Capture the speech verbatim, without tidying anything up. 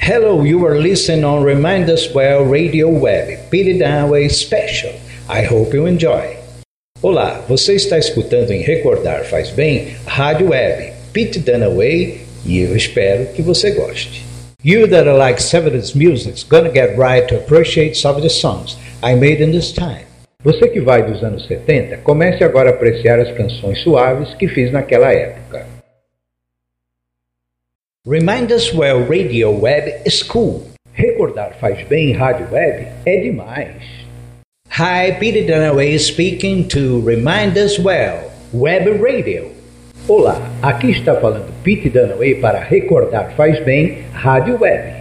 Hello, you are listening on Remind Us Well Radio Web, Pete Dunaway Special. I hope you enjoy. Olá, você está escutando em Recordar Faz Bem, Rádio Web, Pete Dunaway, e eu espero que você goste. You that are like seventies music's gonna get right to appreciate some of the songs I made in this time. Você que vai dos anos setenta, comece agora a apreciar as canções suaves que fiz naquela época. Remind Us Well Radio Web is cool. Recordar Faz Bem Rádio Web é demais. Hi, Pete Dunaway speaking to Remind Us Well Web Radio. Olá, aqui está falando Pete Dunaway para Recordar Faz Bem Rádio Web.